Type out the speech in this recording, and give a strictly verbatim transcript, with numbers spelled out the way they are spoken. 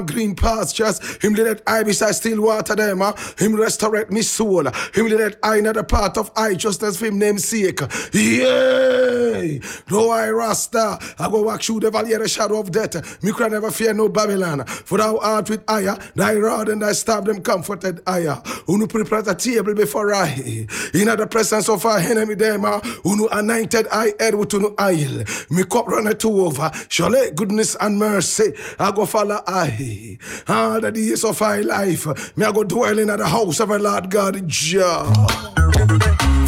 green pastures. Him let I beside still water them. Uh. Him restaurate me soul. Him let I not a part of I justness for him namesake. Yay! Though I rasta, I go walk through the valley of the shadow of death. Me can never fear no Babylon. For thou art with ire, thy rod and thy staff them comforted ire. Who prepare a table before I. In the presence of our enemy them. Who anointed I head with no oil. Me cup runneth to over. Surely goodness and mercy I go follow I. All the days of my life, me I go dwell in the house of our Lord God Jah.